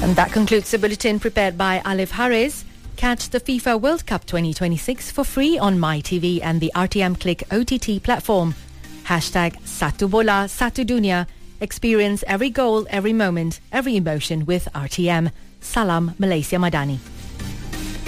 And that concludes the bulletin prepared by Alif Harris. Catch the FIFA World Cup 2026 for free on MyTV and the RTM Click OTT platform. #Satu Bola Satu Dunia. Experience every goal, every moment, every emotion with RTM. Salam Malaysia Madani.